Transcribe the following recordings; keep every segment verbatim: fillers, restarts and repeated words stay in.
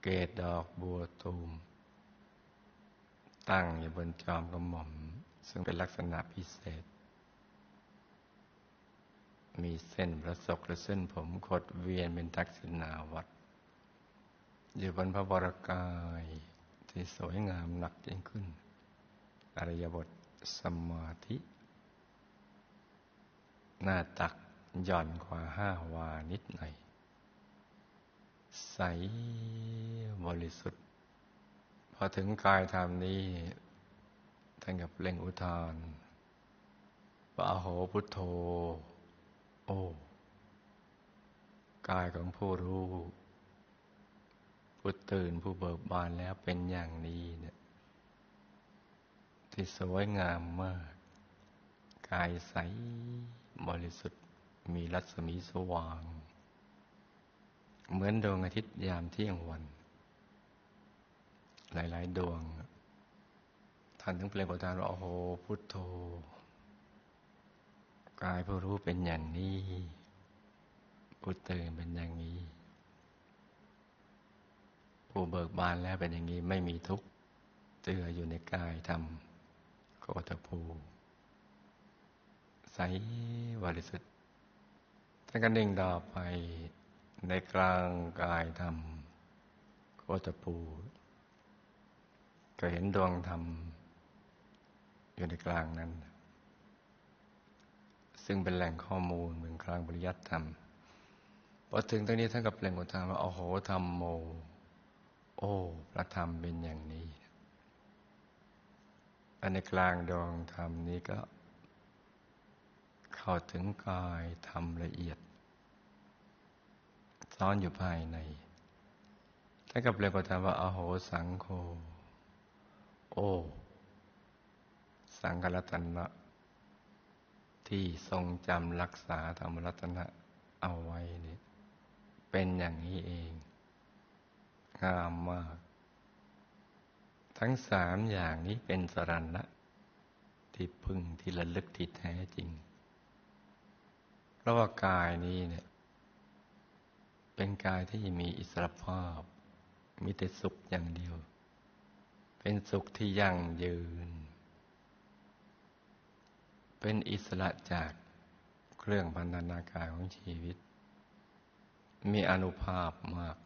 เกศดอกบัวตูมตั้งอยู่บนจอมกระหม่อมซึ่งเป็นลักษณะพิเศษมีเส้นประศกหรือเส้นผมขดเวียนเป็นทักษิณาวัตรอยู่บนพระวรกายที่สวยงามหนักยิ่งขึ้นอริยบทสมาธิหน้าตักหย่อนกว่าห้าวานิดหน่อยใสบริสุทธิ์พอถึงกายธรรมนี้ท่านกับเปล่งอุทานว่าอโหพุทโธโอ้กายของผู้รู้ผู้ตื่นผู้เบิกบานแล้วเป็นอย่างนี้เนี่ยที่สวยงามมากกายใสบริสุทธิ์มีรัศมีสว่างเหมือนดวงอาทิตย์ยามเที่ยงวันหลายๆดวงท่านถึงเปล่งอุทานว่าโอ้โหพุทโธกายผู้รู้เป็นอย่างนี้ผู้ตื่นเป็นอย่างนี้ผู้เบิกบานแล้วเป็นอย่างนี้ไม่มีทุกข์เจืออยู่ในกายธรรมโคตภูใสบริสุทธิ์ท่านก็นิ่งต่อไปในกลางกายธรรมโคตภูก็เห็นดวงธรรมอยู่ในกลางนั้นซึ่งเป็นแหล่งข้อมูลเป็นกลางปริยัติธรรมพอถึงตรงนี้ท่านก็เปล่งอุทานว่าโอ้โหธรรมโมโอ้พระธรรมเป็นอย่างนี้อันในกลางดวงธรรมนี้ก็เข้าถึงกายธรรมละเอียดซ่อนอยู่ภายในท่านก็เปล่งอุทานว่าอโหสังโฆโอ้สังฆรัตนะที่ทรงจำรักษาธรรมรัตนะเอาไว้นี่เป็นอย่างนี้เองงามมากทั้งสามอย่างนี้เป็นสรณะที่พึ่งที่ระลึกที่แท้จริงเพราะว่ากายนี้เนี่ยเป็นกายที่มีอิสรภาพมีแต่สุขอย่างเดียวเป็นสุขที่ยั่งยืนเป็นอิสระจากเครื่องพันธนาการของชีวิตมีอานุภาพมาก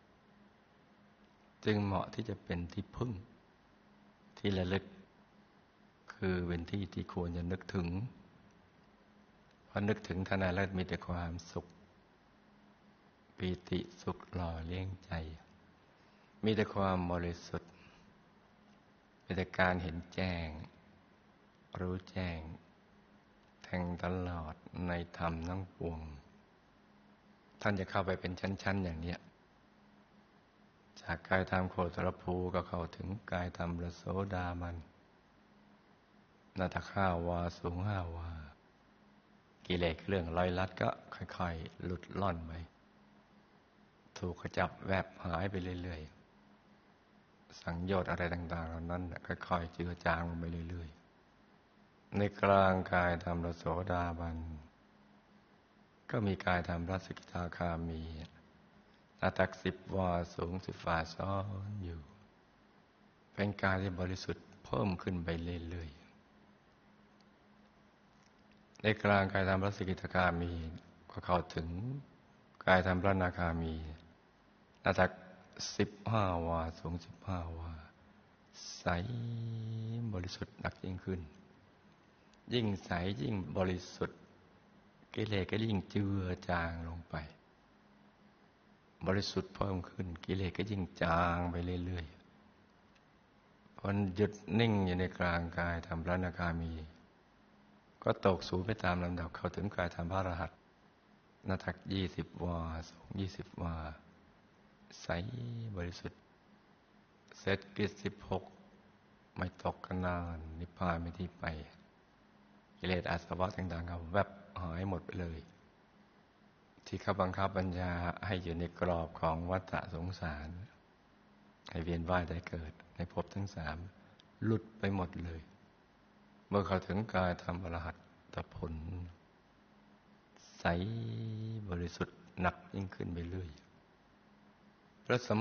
จึงเหมาะที่จะเป็นที่พึ่งที่ระลึกคือเป็นที่ที่ควรจะนึกถึงเพราะนึกถึงท่านแล้วมีแต่ความสุขปีติสุขหล่อเลี้ยงใจมีแต่ความบริสุทธิ์มีแต่การเห็นแจ้งรู้แจ้งแทงตลอดในธรรมทั้งปวงท่านจะเข้าไปเป็นชั้นๆอย่างเนี้ยจากกายธรรมโคตรภูก็เข้าถึงกายธรรมพระโสดาบันนาตห้าวาสูงห้าวากิเลสเครื่องร้อยลัดก็ค่อยๆหลุดล่อนไปถูกขจับแวบหายไปเรื่อยๆสังโยชน์อะไรต่างๆเหล่านั้นค่อยๆเจือจางลงไปเรื่อยๆในกลางกายธรรมพระโสดาบันก็มีกายธรรมพระสกิทาคามีหน้าตักสิบวาสูงสิบวาซ้อนอยู่เป็นกายที่บริสุทธิ์เพิ่มขึ้นไปเรื่อยๆในกลางกายธรรมพระสกิทาคามีก็เข้าถึงกายธรรมพระนาคามีหน้าตักสิบห้าวาสูงสิบห้าวาใสบริสุทธิ์หนักยิ่งขึ้นยิ่งใสยิ่งบริสุทธิ์กิเลสก็ยิ่งเจือจางลงไปบริสุทธิ์เพิ่มขึ้นกิเลสก็ยิ่งจางไปเรื่อยๆพอหยุดนิ่งอยู่ในกลางกายธรรมพระอนาคามีก็ตกสู่ไปตามลำดับเข้าถึงกายธรรมพระอรหันต์หน้าตักยี่สิบวาสูงยี่สิบวาใสบริสุทธิ์เสร็จกิจสิบหกไม่ตกกันนานนิพพานไม่ที่ไปกิเลสอาสวะต่างๆก็แวบหายหมดไปเลยที่เขาบังคับบัญชาให้อยู่ในกรอบของวัฏสงสารให้เวียนว่ายตายเกิดในภพทั้งสามหลุดไปหมดเลยเมื่อเขาถึงกายธรรมอรหัตผลใสบริสุทธิ์หนักยิ่งขึ้นไปเรื่อยพระสัม